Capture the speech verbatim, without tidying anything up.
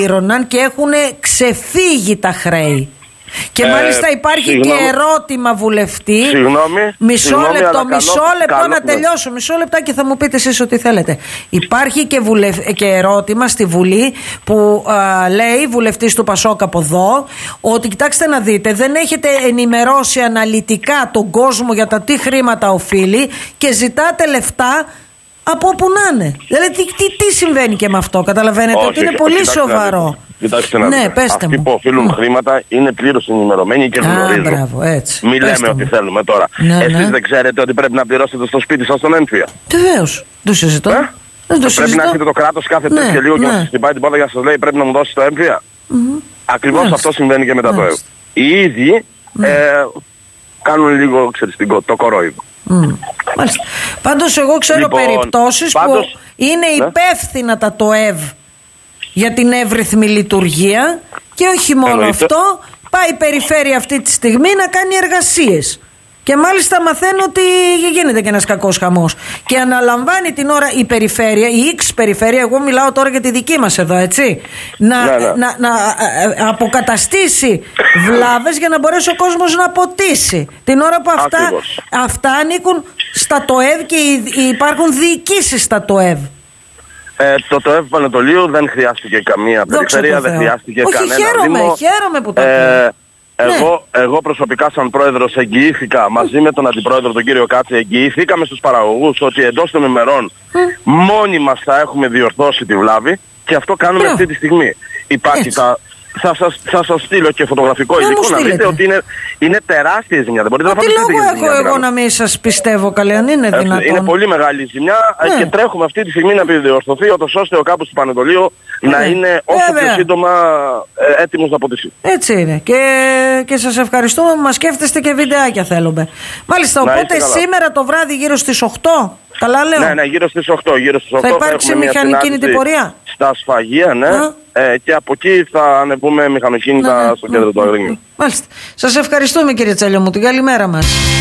πλήρωναν και έχουν ξεφύγει τα χρέη. Και ε, μάλιστα υπάρχει συγγνώμη, και ερώτημα βουλευτή. Συγγνώμη. Μισό συγγνώμη, λεπτό, μισό καλό, λεπτό καλό, να ναι. τελειώσω. Μισό λεπτά και θα μου πείτε εσείς ό,τι θέλετε. Υπάρχει και, βουλευ... και ερώτημα στη Βουλή που α, λέει βουλευτής του Πασόκ από εδώ ότι κοιτάξτε να δείτε, δεν έχετε ενημερώσει αναλυτικά τον κόσμο για τα τι χρήματα οφείλει και ζητάτε λεφτά από όπου να είναι. Δηλαδή τι, τι, τι συμβαίνει και με αυτό, καταλαβαίνετε? Όχι, ότι είναι πολύ κοιτάξτε, σοβαρό. Κοιτάξτε να δείτε. Ναι, πέστε αυτοί μου. που οφείλουν mm. χρήματα είναι πλήρως ενημερωμένοι και γνωρίζουν. Μπράβο, έτσι. Μην λέμε μου. ότι θέλουμε τώρα. Ναι, Εσείς ναι. δεν ξέρετε ότι πρέπει να πληρώσετε στο σπίτι σας τον έμφυα? Βεβαίως. Το συζητώ. Ε? Δεν το πρέπει συζητώ. να έχετε το κράτος κάθε ναι, τρεις και λίγο ναι. και να σας χτυπάει την πόρτα και να σας λέει πρέπει να μου δώσεις το έμφυα. Mm-hmm. Ακριβώς Μάλιστα. αυτό συμβαίνει και μετά Μάλιστα. το ΕΒ. Οι ίδιοι mm. ε, κάνουν λίγο ξεριστικό, το κορόιδο. Mm. Μάλιστα. Πάντως εγώ ξέρω λοιπόν, περιπτώσεις πάντως, που είναι ναι. υπεύθυνα τα ΤΟΕΒ για την εύρυθμη λειτουργία και όχι μόνο Εννοείται. αυτό, πάει η περιφέρεια αυτή τη στιγμή να κάνει εργασίες. Και μάλιστα μαθαίνω ότι γίνεται και ένας κακός χαμός. Και αναλαμβάνει την ώρα η περιφέρεια, η X περιφέρεια, εγώ μιλάω τώρα για τη δική μας εδώ, έτσι, να, ναι, ναι. να, να αποκαταστήσει βλάβες για να μπορέσει ο κόσμος να ποτίσει. Την ώρα που αυτά, αυτά ανήκουν στα ΤΟΕΒ και υπάρχουν διοικήσεις στα ΤΟΕΒ. Ε, το ΤΟΕΒ Πανετολίου δεν χρειάστηκε καμία περιφέρεια, δεν χρειάστηκε Όχι, κανένα χαίρομαι, δήμο. χαίρομαι που το ε, εγώ, ναι. εγώ προσωπικά σαν πρόεδρος εγγυήθηκα μαζί με τον αντιπρόεδρο τον κύριο Κάτση, εγγυήθηκαμε στους παραγωγούς ότι εντός των ημερών mm. μόνοι μας θα έχουμε διορθώσει τη βλάβη και αυτό κάνουμε yeah. αυτή τη στιγμή. Υπάρχει τα... Θα σας, θα σας στείλω και φωτογραφικό να υλικό να δείτε ότι είναι, είναι τεράστια ζημιά. Δεν μπορείτε να φανταστείτε. Τι λόγο έχω εγώ να μην σας πιστεύω, καλέ, αν είναι δυνατόν? Ε, είναι πολύ μεγάλη ζημιά ναι. και τρέχουμε αυτή τη στιγμή να επιδιορθωθεί ώστε ο κάμπος του Πανετολίου ναι. να είναι όσο Βέβαια. πιο σύντομα ε, έτοιμος να ποτίσει. Έτσι είναι. Και, και σας ευχαριστούμε που μας σκέφτεστε και βιντεάκια θέλουμε. Μάλιστα, να οπότε σήμερα το βράδυ γύρω στις οκτώ. Καλά λέω. Ναι, ναι, γύρω στις οκτώ. Γύρω στις οκτώ θα υπάρξει μηχανική νηπορία. Στα Σφαγεία, ναι. Ε, και από εκεί θα ανεβούμε μηχανοκίνητα ναι, ναι, στο κέντρο ναι, του Αγρίνιου. Μάλιστα. Σας ευχαριστούμε κύριε Τσέλιο μου. Την καλημέρα μας.